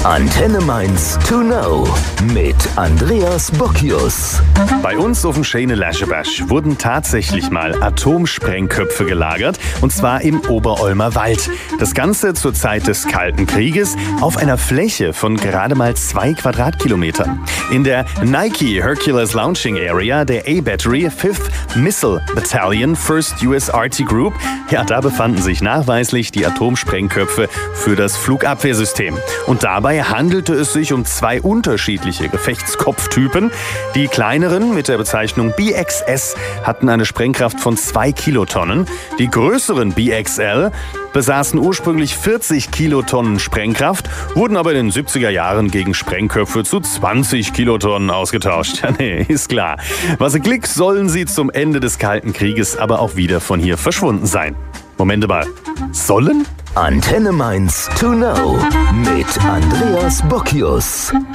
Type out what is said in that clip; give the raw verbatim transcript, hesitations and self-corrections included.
Antenne Mainz to know mit Andreas Bockius. Bei uns auf dem schönen Laschebasch wurden tatsächlich mal Atomsprengköpfe gelagert, und zwar im Oberolmer Wald. Das Ganze zur Zeit des Kalten Krieges auf einer Fläche von gerade mal zwei Quadratkilometern. In der Nike Hercules Launching Area der A-Battery Fifth Missile Battalion First U S R T Group, ja, da befanden sich nachweislich die Atomsprengköpfe für das Flugabwehrsystem. Und dabei handelte es sich um zwei unterschiedliche Gefechtskopftypen. Die kleineren mit der Bezeichnung B X S hatten eine Sprengkraft von zwei Kilotonnen. Die größeren B X L besaßen ursprünglich vierzig Kilotonnen Sprengkraft, wurden aber in den siebziger Jahren gegen Sprengköpfe zu zwanzig Kilotonnen ausgetauscht. Ja, nee, ist klar. Was ein Glück, sollen sie zum Ende des Kalten Krieges aber auch wieder von hier verschwunden sein. Moment mal, sollen? Antenne Mainz to know mit Andreas Bockius.